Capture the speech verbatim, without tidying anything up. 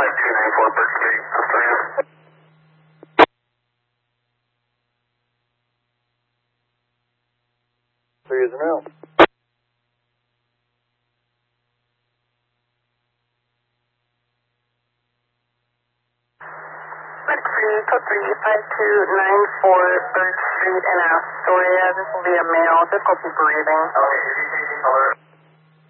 five two nine four Birch Street, Astoria. Three is a mail. Birch Street, code three five two nine four Birch Street in Astoria. This will be a male, difficulty breathing. Okay, is he changing color?